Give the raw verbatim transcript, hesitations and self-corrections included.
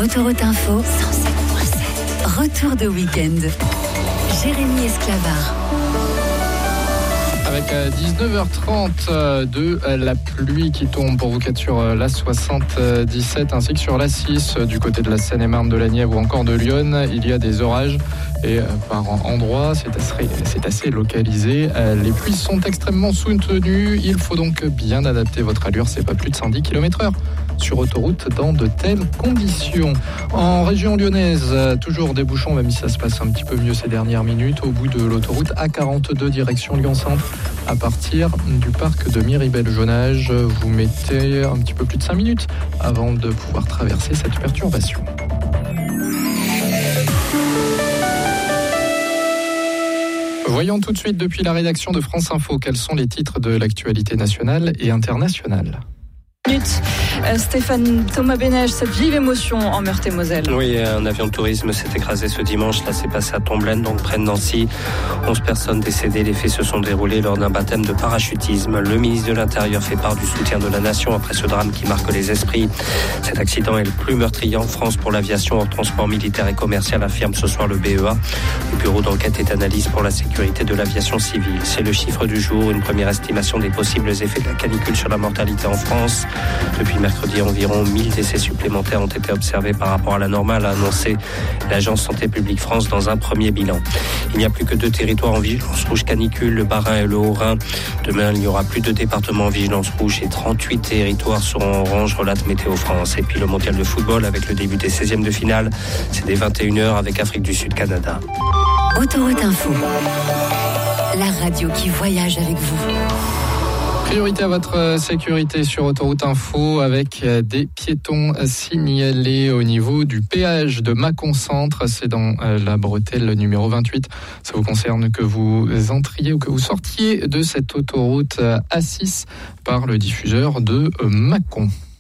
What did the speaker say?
Autoroute Info, cent sept virgule sept. Retour de week-end. Jérémy Esclavard. Avec dix-neuf heures trente de la pluie qui tombe pour vous quatre sur l'A soixante-dix-sept ainsi que sur l'A six du côté de la Seine-et-Marne, de la Nièvre ou encore de Lyon. Il y a des orages et par endroits c'est assez, c'est assez localisé. Les pluies sont extrêmement soutenues. Il faut donc bien adapter votre allure. C'est pas plus de cent dix kilomètres heure sur autoroute dans de telles conditions. En région lyonnaise, toujours des bouchons, même si ça se passe un petit peu mieux ces dernières minutes, au bout de l'autoroute A quarante-deux direction Lyon-Centre, à partir du parc de Miribel-Jonage. Vous mettez un petit peu plus de cinq minutes avant de pouvoir traverser cette perturbation. Voyons tout de suite depuis la rédaction de France Info quels sont les titres de l'actualité nationale et internationale. Euh, Stéphane Thomas Bénège, cette vive émotion en Meurthe-et-Moselle. Oui, un avion de tourisme s'est écrasé ce dimanche. Là, c'est passé à Tomblaine, donc près de Nancy. onze personnes décédées. Les faits se sont déroulés lors d'un baptême de parachutisme. Le ministre de l'Intérieur fait part du soutien de la nation après ce drame qui marque les esprits. Cet accident est le plus meurtrier en France pour l'aviation hors transport militaire et commercial, affirme ce soir le B E A. Le bureau d'enquête et d'analyse pour la sécurité de l'aviation civile. C'est le chiffre du jour, une première estimation des possibles effets de la canicule sur la mortalité en France. Depuis mercredi, environ mille décès supplémentaires ont été observés par rapport à la normale, a annoncé l'Agence Santé publique France dans un premier bilan. Il n'y a plus que deux territoires en vigilance rouge canicule, le Bas-Rhin et le Haut-Rhin. Demain, il n'y aura plus de départements en vigilance rouge et trente-huit territoires seront en orange, relate Météo France. Et puis le mondial de football avec le début des seizièmes de finale. C'est dès vingt et une heures avec Afrique du Sud-Canada. Autoroute Info, la radio qui voyage avec vous. Priorité à votre sécurité sur Autoroute Info avec des piétons signalés au niveau du péage de Mâcon Centre. C'est dans la bretelle numéro vingt-huit. Ça vous concerne que vous entriez ou que vous sortiez de cette autoroute A six par le diffuseur de Mâcon.